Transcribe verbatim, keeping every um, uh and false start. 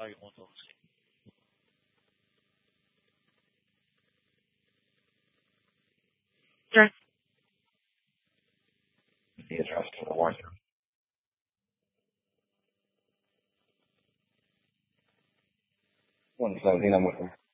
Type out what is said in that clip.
要用的东西。 Sure. The address to the warning. one seventeen, I'm with him.